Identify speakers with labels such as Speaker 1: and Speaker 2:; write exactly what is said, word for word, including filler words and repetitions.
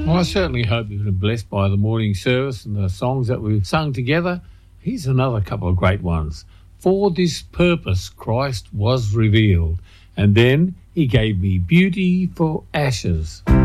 Speaker 1: Well, I certainly hope you've been blessed by the morning service and the songs that we've sung together. Here's another couple of great ones. For this purpose Christ was revealed, and then he gave me beauty for ashes.